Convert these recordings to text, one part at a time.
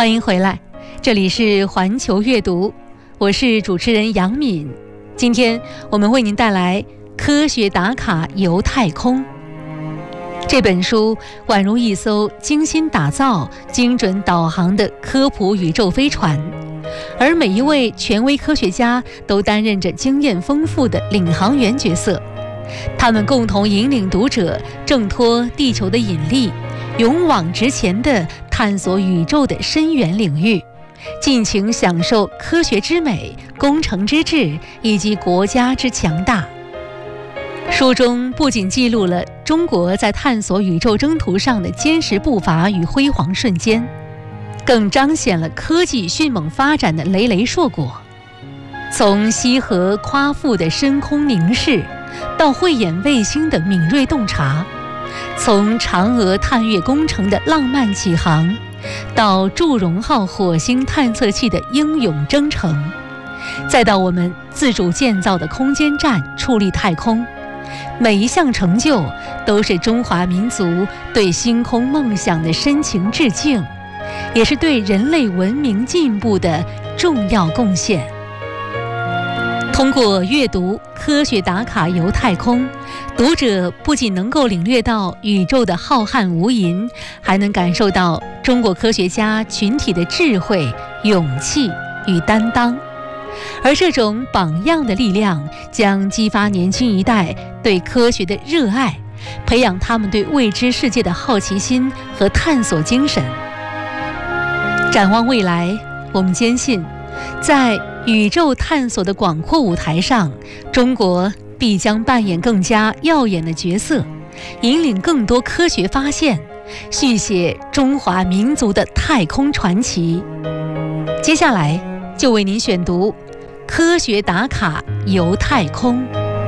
欢迎回来，这里是环球阅读，我是主持人杨敏。今天我们为您带来科学打卡游太空。这本书宛如一艘精心打造、精准导航的科普宇宙飞船，而每一位权威科学家都担任着经验丰富的领航员角色，他们共同引领读者挣脱地球的引力，勇往直前地探索宇宙的深远领域，尽情享受科学之美、工程之智以及国家之强大。书中不仅记录了中国在探索宇宙征途上的坚实步伐与辉煌瞬间，更彰显了科技迅猛发展的累累硕果。从西河夸父的深空凝视，到慧眼卫星的敏锐洞察，从嫦娥探月工程的浪漫起航，到祝融号火星探测器的英勇征程，再到我们自主建造的空间站矗立太空，每一项成就都是中华民族对星空梦想的深情致敬，也是对人类文明进步的重要贡献。通过阅读《科学打卡游太空》，读者不仅能够领略到宇宙的浩瀚无垠，还能感受到中国科学家群体的智慧、勇气与担当。而这种榜样的力量将激发年轻一代对科学的热爱，培养他们对未知世界的好奇心和探索精神。展望未来，我们坚信，在宇宙探索的广阔舞台上，中国必将扮演更加耀眼的角色，引领更多科学发现，续写中华民族的太空传奇。接下来就为您选读《科学打卡游太空》。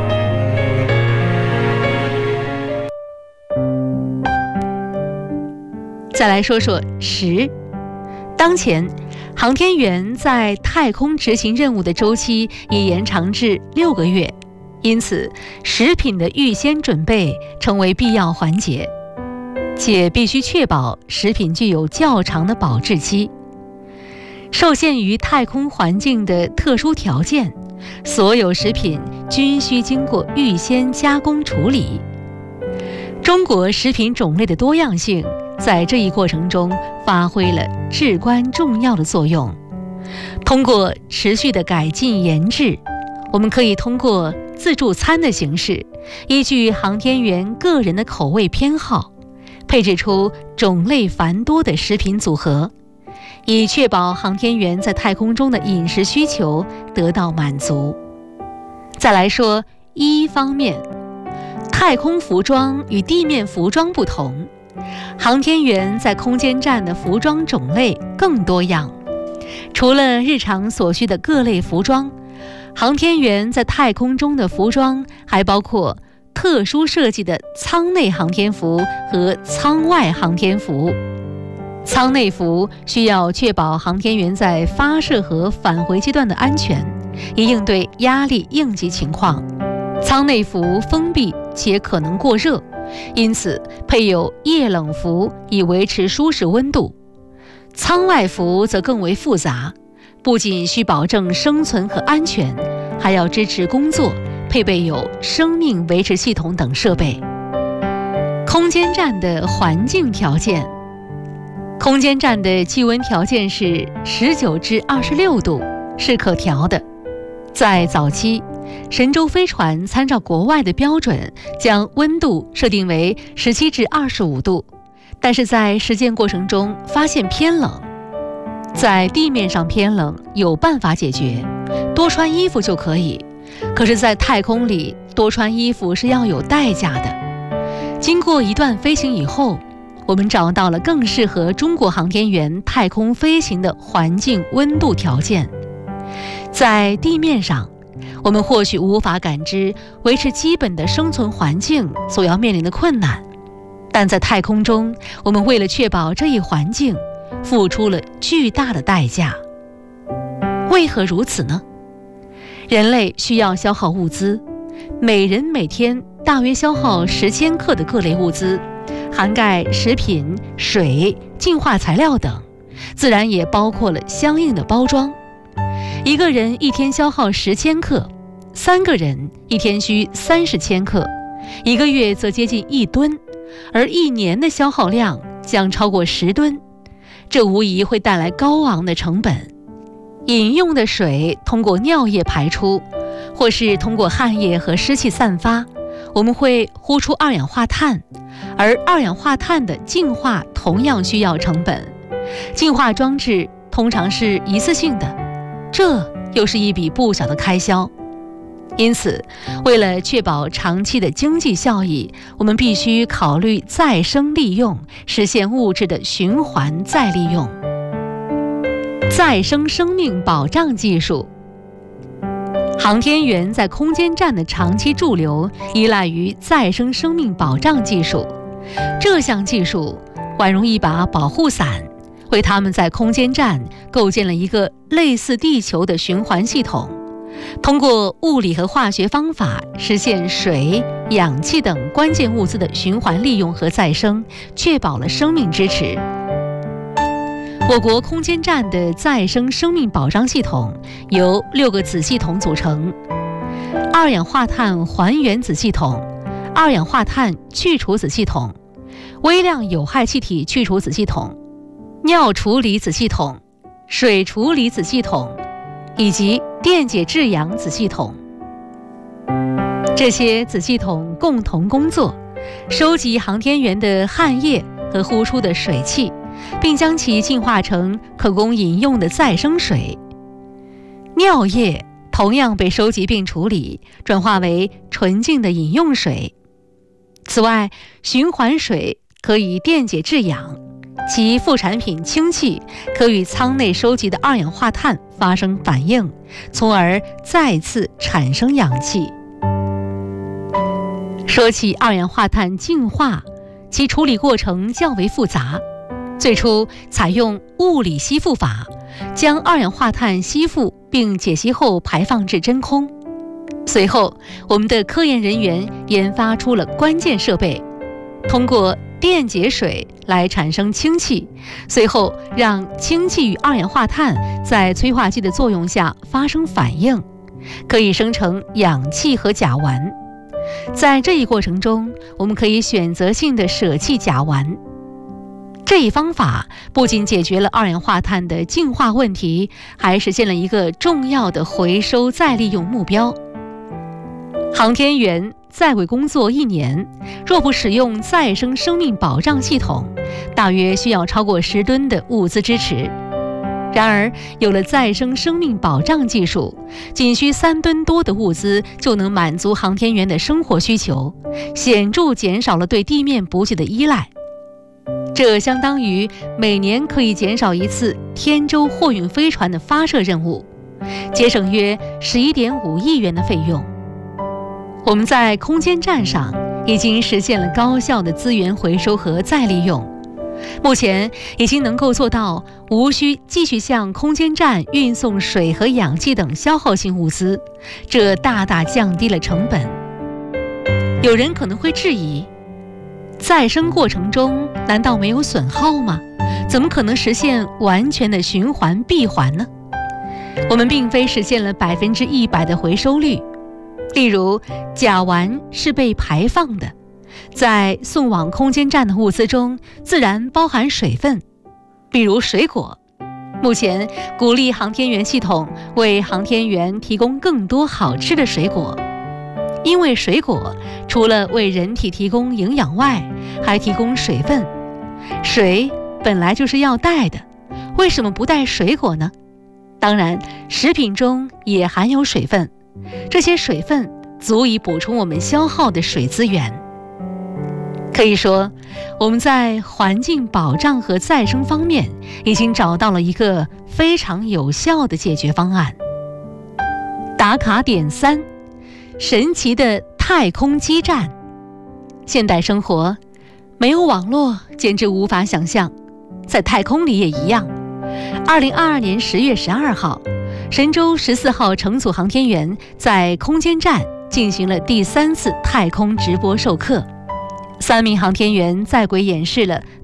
再来说说食。当前航天员在太空执行任务的周期已延长至6个月，因此食品的预先准备成为必要环节，且必须确保食品具有较长的保质期。受限于太空环境的特殊条件，所有食品均需经过预先加工处理。中国食品种类的多样性在这一过程中发挥了至关重要的作用。通过持续的改进研制，我们可以通过自助餐的形式，依据航天员个人的口味偏好，配置出种类繁多的食品组合，以确保航天员在太空中的饮食需求得到满足。再来说衣方面，太空服装与地面服装不同，航天员在空间站的服装种类更多样。除了日常所需的各类服装，航天员在太空中的服装还包括特殊设计的舱内航天服和舱外航天服。舱内服需要确保航天员在发射和返回阶段的安全，以应对压力应急情况。舱内服封闭且可能过热，因此配有液冷服以维持舒适温度。舱外服则更为复杂，不仅需保证生存和安全，还要支持工作，配备有生命维持系统等设备。空间站的环境条件，空间站的气温条件是19至26度，是可调的。在早期，神舟飞船参照国外的标准，将温度设定为17至25度，但是在实践过程中发现偏冷。在地面上偏冷有办法解决，多穿衣服就可以，可是在太空里多穿衣服是要有代价的。经过一段飞行以后，我们找到了更适合中国航天员太空飞行的环境温度条件。在地面上，我们或许无法感知维持基本的生存环境所要面临的困难，但在太空中，我们为了确保这一环境，付出了巨大的代价。为何如此呢？人类需要消耗物资，每人每天大约消耗10千克的各类物资，涵盖食品、水、净化材料等， 自然也包括了相应的包装。一个人一天消耗10千克，3个人一天需30千克，1个月则接近1吨，而1年的消耗量将超过10吨，这无疑会带来高昂的成本。饮用的水通过尿液排出，或是通过汗液和湿气散发，我们会呼出二氧化碳，而二氧化碳的净化同样需要成本。净化装置通常是一次性的，这又是一笔不小的开销。因此，为了确保长期的经济效益，我们必须考虑再生利用，实现物质的循环再利用。再生生命保障技术。航天员在空间站的长期驻留依赖于再生生命保障技术，这项技术宛如一把保护伞，为他们在空间站构建了一个类似地球的循环系统，通过物理和化学方法实现水、氧气等关键物资的循环利用和再生，确保了生命支持。我国空间站的再生生命保障系统由6个子系统组成：二氧化碳还原子系统、二氧化碳去除子系统、微量有害气体去除子系统、尿处理子系统、水处理子系统以及电解质氧子系统。这些子系统共同工作，收集航天员的汗液和呼出的水汽，并将其净化成可供饮用的再生水。尿液同样被收集并处理，转化为纯净的饮用水。此外，循环水可以电解质氧，其副产品氢气可与舱内收集的二氧化碳发生反应，从而再次产生氧气。说起二氧化碳净化，其处理过程较为复杂。最初采用物理吸附法，将二氧化碳吸附并解析后排放至真空。随后，我们的科研人员研发出了关键设备，通过电解水来产生氢气，随后让氢气与二氧化碳在催化剂的作用下发生反应，可以生成氧气和甲烷。在这一过程中，我们可以选择性的舍弃甲烷。这一方法不仅解决了二氧化碳的净化问题，还实现了一个重要的回收再利用目标。航天员在轨工作1年，若不使用再生生命保障系统，大约需要超过10吨的物资支持。然而，有了再生生命保障技术，仅需3吨多的物资就能满足航天员的生活需求，显著减少了对地面补给的依赖。这相当于每年可以减少1次天舟货运飞船的发射任务，节省约11.5亿元的费用。我们在空间站上已经实现了高效的资源回收和再利用，目前已经能够做到无需继续向空间站运送水和氧气等消耗性物资，这大大降低了成本。有人可能会质疑，再生过程中难道没有损耗吗？怎么可能实现完全的循环闭环呢？我们并非实现了100%的回收率。例如，甲烷是被排放的，在送往空间站的物资中自然包含水分，比如水果。目前鼓励航天员系统为航天员提供更多好吃的水果，因为水果除了为人体提供营养外，还提供水分。水本来就是要带的，为什么不带水果呢？当然，食品中也含有水分，这些水分足以补充我们消耗的水资源。可以说，我们在环境保障和再生方面已经找到了一个非常有效的解决方案。打卡点3：神奇的太空基站。现代生活没有网络简直无法想象，在太空里也一样。2022年10月12号，神舟14号乘组航天员在空间站进行了第3次太空直播授课。3名航天员在轨演示了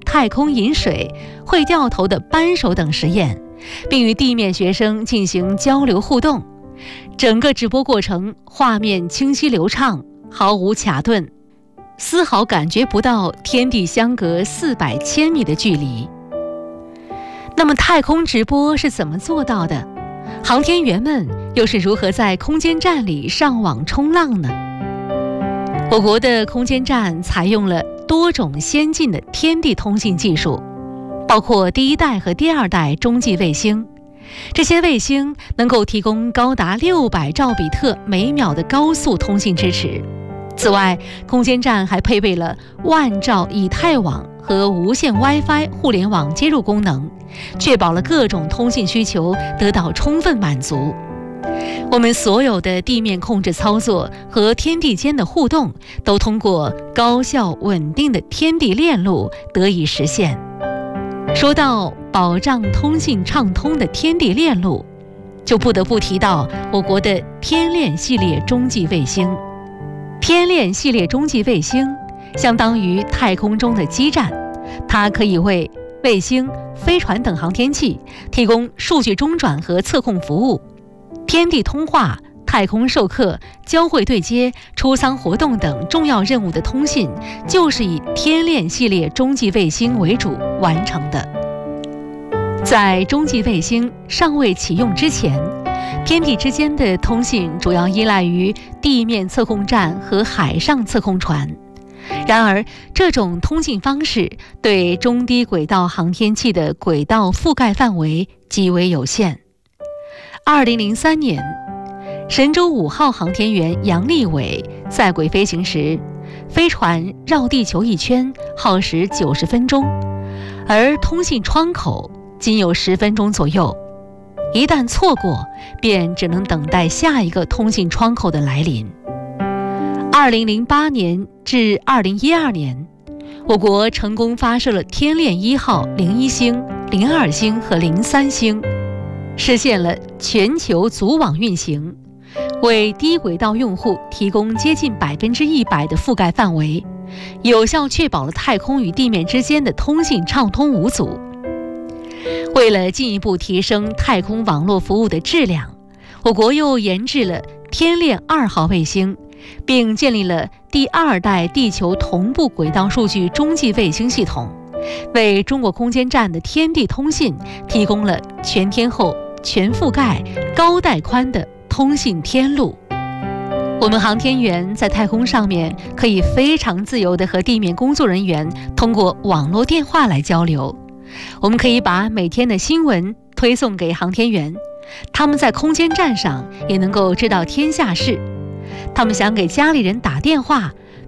太空饮水、会掉头的扳手等实验，并与地面学生进行交流互动。整个直播过程画面清晰流畅，毫无卡顿，丝毫感觉不到天地相隔400千米的距离。那么太空直播是怎么做到的？航天员们又是如何在空间站里上网冲浪呢？我国的空间站采用了多种先进的天地通信技术，包括第1代和第2代中继卫星。这些卫星能够提供高达600兆比特每秒的高速通信支持。此外，空间站还配备了万兆以太网和无线 WiFi 互联网接入功能，确保了各种通信需求得到充分满足。我们所有的地面控制操作和天地间的互动，都通过高效稳定的天地链路得以实现。说到保障通信畅通的天地链路，就不得不提到我国的天链系列中继卫星。天链系列中继卫星相当于太空中的基站，它可以为卫星、飞船等航天器提供数据中转和测控服务。天地通话、太空授课、交会对接、出舱活动等重要任务的通信，就是以天链系列中继卫星为主完成的。在中继卫星尚未启用之前，天地之间的通信主要依赖于地面测控站和海上测控船。然而，这种通信方式对中低轨道航天器的轨道覆盖范围极为有限。2003年，神舟5号航天员杨利伟在轨飞行时，飞船绕地球一圈耗时90分钟，而通信窗口仅有10分钟左右。一旦错过，便只能等待下一个通信窗口的来临。2008年至2012年，我国成功发射了天链1号01星、02星和03星，实现了全球组网运行，为低轨道用户提供接近100%的覆盖范围，有效确保了太空与地面之间的通信畅通无阻。为了进一步提升太空网络服务的质量，我国又研制了天链2号卫星，并建立了第2代地球同步轨道数据中继卫星系统，为中国空间站的天地通信提供了全天候、全覆盖、高带宽的通信天路。我们航天员在太空上面可以非常自由地和地面工作人员通过网络电话来交流。我们可以把每天的新闻推送给航天员，他们在空间站上也能够知道天下事。他们想给家里人打电话，